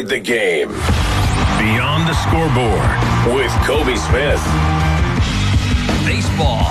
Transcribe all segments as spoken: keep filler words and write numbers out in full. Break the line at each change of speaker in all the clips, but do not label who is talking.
The game. Beyond the Scoreboard with Kobe Smith.
Baseball.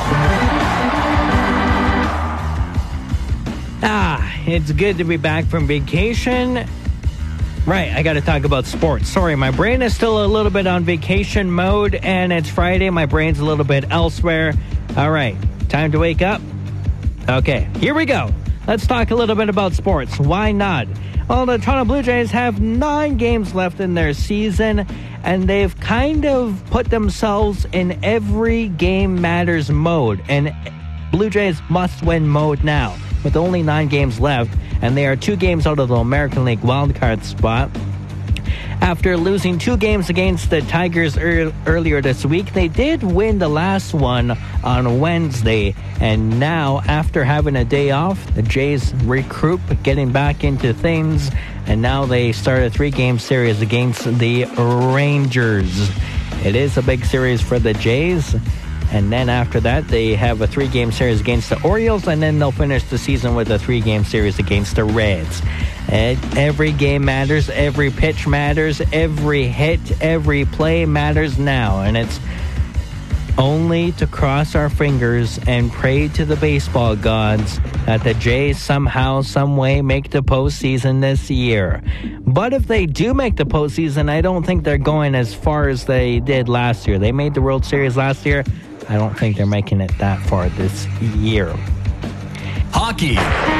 Ah, it's good to be back from vacation. Right, I got to talk about sports. Sorry, my brain is still a little bit on vacation mode, and it's Friday. My brain's a little bit elsewhere. All right, time to wake up. Okay, here we go. Let's talk a little bit about sports. Why not? Well, the Toronto Blue Jays have nine games left in their season, and they've kind of put themselves in every game matters mode, and Blue Jays must-win mode now, with only nine games left, and they are two games out of the American League wildcard spot. After losing two games against the Tigers er- earlier this week, they did win the last one on Wednesday. And now, after having a day off, the Jays regroup, getting back into things. And now they start a three-game series against the Rangers. It is a big series for the Jays. And then after that, they have a three-game series against the Orioles, and then they'll finish the season with a three-game series against the Reds. And every game matters, every pitch matters, every hit, every play matters now. And it's only to cross our fingers and pray to the baseball gods that the Jays somehow, some way make the postseason this year. But if they do make the postseason, I don't think they're going as far as they did last year. They made the World Series last year. I don't think they're making it that far this year.
Hockey.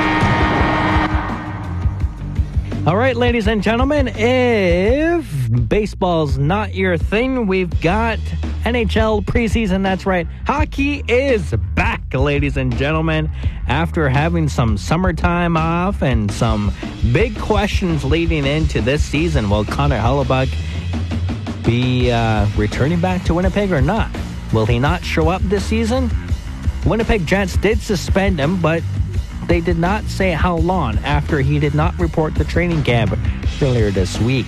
All right, ladies and gentlemen, if baseball's not your thing, we've got N H L preseason. That's right. Hockey is back, ladies and gentlemen. After having some summertime off and some big questions leading into this season, will Connor Hellebuyck be uh, returning back to Winnipeg or not? Will he not show up this season? Winnipeg Jets did suspend him, but they did not say how long after he did not report the training camp earlier this week.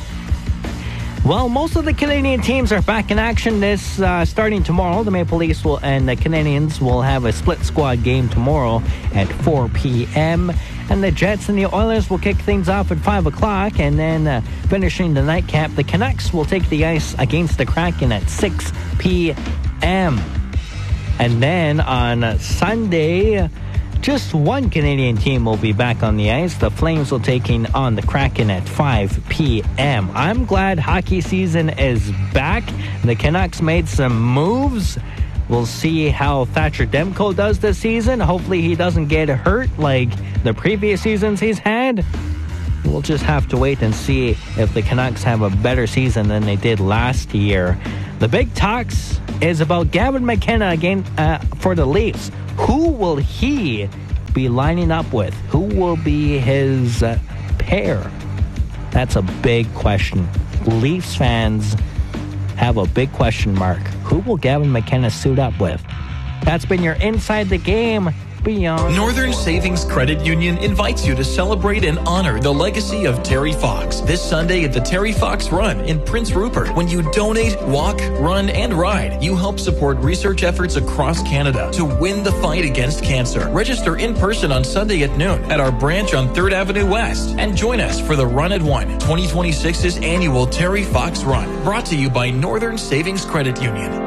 Well, most of the Canadian teams are back in action this uh, starting tomorrow. The Maple Leafs will, and the Canadians will have a split squad game tomorrow at four p.m. And the Jets and the Oilers will kick things off at five o'clock. And then uh, finishing the nightcap, the Canucks will take the ice against the Kraken at six p.m. And then on Sunday, just one Canadian team will be back on the ice. The Flames will taking on the Kraken at five p.m. I'm glad hockey season is back. The Canucks made some moves. We'll see how Thatcher Demko does this season. Hopefully he doesn't get hurt like the previous seasons he's had. We'll just have to wait and see if the Canucks have a better season than they did last year. The big talks is about Gavin McKenna again uh, for the Leafs. Who will he be lining up with? Who will be his uh, pair? That's a big question. Leafs fans have a big question mark. Who will Gavin McKenna suit up with? That's been your Inside the Game. Beyond.
Northern Savings Credit Union invites you to celebrate and honor the legacy of Terry Fox this Sunday at the Terry Fox Run in Prince Rupert. When you donate, walk, run, and ride, you help support research efforts across Canada to win the fight against cancer. Register in person on Sunday at noon at our branch on third Avenue West and join us for the Run at One, twenty twenty-six's annual Terry Fox Run, brought to you by Northern Savings Credit Union.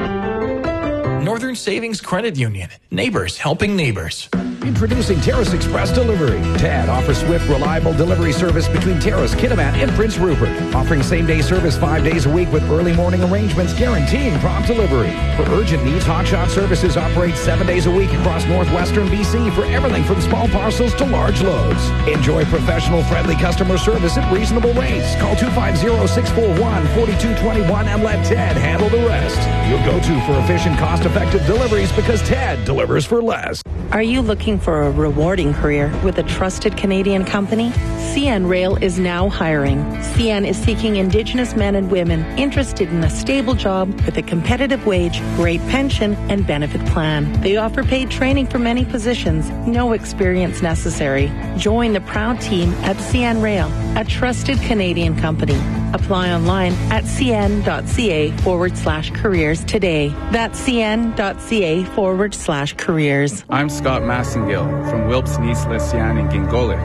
Northern Savings Credit Union. Neighbors helping neighbors.
Introducing Terrace Express Delivery. T A D offers swift, reliable delivery service between Terrace, Kitimat, and Prince Rupert. Offering same-day service five days a week with early morning arrangements guaranteeing prompt delivery. For urgent needs, Hotshot Services operates seven days a week across northwestern B C for everything from small parcels to large loads. Enjoy professional, friendly customer service at reasonable rates. Call two five zero, six four one, four two two one and let Ted handle the rest. Your go-to for efficient, cost-effective deliveries because Ted delivers for less.
Are you looking for a rewarding career with a trusted Canadian company? C N Rail is now hiring. C N is seeking Indigenous men and women interested in a stable job with a competitive wage, great pension, and benefit plan. They offer paid training for many positions, no experience necessary. Join the proud team at C N Rail, a trusted Canadian company. Apply online at cn.ca forward slash careers today. That's cn.ca forward slash careers.
I'm Scott Massengill from Wilpes, Nice, Lesian, and Gingolik.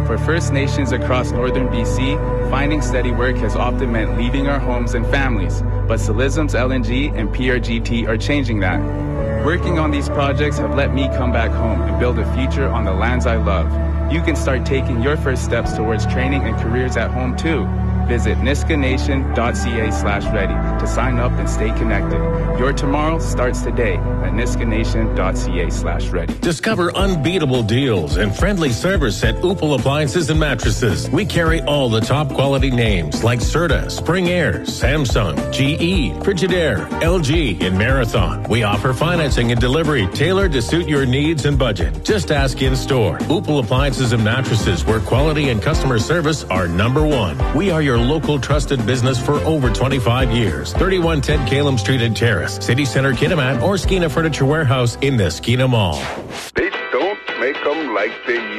For First Nations across northern B C, finding steady work has often meant leaving our homes and families, but Solism's L N G and P R G T are changing that. Working on these projects have let me come back home and build a future on the lands I love. You can start taking your first steps towards training and careers at home too. Visit niskanation.ca slash ready to sign up and stay connected. Your tomorrow starts today at niskanation.ca slash ready.
Discover unbeatable deals and friendly service at Upal Appliances and Mattresses. We carry all the top quality names like Serta, Spring Air, Samsung, G E, Frigidaire, L G, and Marathon. We offer financing and delivery tailored to suit your needs and budget. Just ask in store. Upal Appliances and Mattresses, where quality and customer service are number one. We are your local trusted business for over twenty-five years. thirty-one ten Calum Street in Terrace, City Center Kitimat, or Skeena Furniture Warehouse in the Skeena Mall.
They don't make them like they used